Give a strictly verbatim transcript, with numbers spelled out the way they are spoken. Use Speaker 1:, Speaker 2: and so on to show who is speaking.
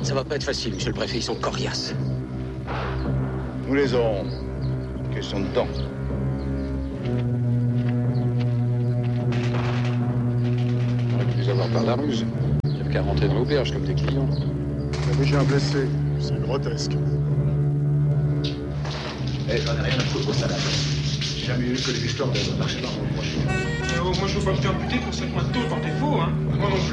Speaker 1: Ça va pas être facile, monsieur le préfet, ils sont coriaces.
Speaker 2: Nous les aurons. Question de temps.
Speaker 3: On aurait pu les avoir par la ruse. Il n'y avait qu'à rentrer dans l'auberge comme des clients.
Speaker 4: Mais j'ai un blessé. C'est grotesque.
Speaker 5: Eh, j'en ai rien à foutre de ça, là. J'ai jamais eu que les histoires de marché dans mon proche.
Speaker 6: Euh, moi, je veux pas me faire buter pour cinq mois de taux par défaut, hein. Moi non plus.